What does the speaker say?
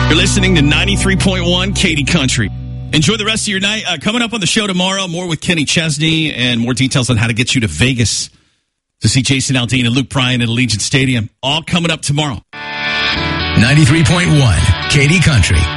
You're listening to 93.1 Katy Country. Enjoy the rest of your night. Coming up on the show tomorrow, more with Kenny Chesney and more details on how to get you to Vegas to see Jason Aldean and Luke Bryan at Allegiant Stadium. All coming up tomorrow. 93.1 Katy Country.